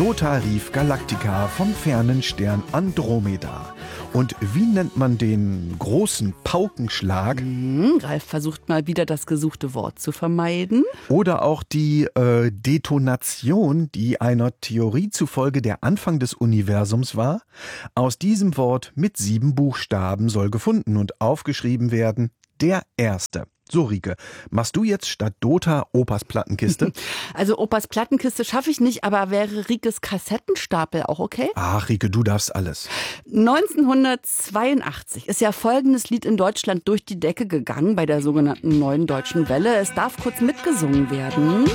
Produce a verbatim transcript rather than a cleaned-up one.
Dota rief Galactica vom fernen Stern Andromeda. Und wie nennt man den großen Paukenschlag? Hm, Ralf versucht mal wieder das gesuchte Wort zu vermeiden. Oder auch die äh, Detonation, die einer Theorie zufolge der Anfang des Universums war? Aus diesem Wort mit sieben Buchstaben soll gefunden und aufgeschrieben werden der erste. So, Rike, machst du jetzt statt Dota Opas Plattenkiste? Also Opas Plattenkiste schaffe ich nicht, aber wäre Rikes Kassettenstapel auch okay? Ach, Rike, du darfst alles. neunzehnhundertzweiundachtzig ist ja folgendes Lied in Deutschland durch die Decke gegangen bei der sogenannten Neuen Deutschen Welle. Es darf kurz mitgesungen werden.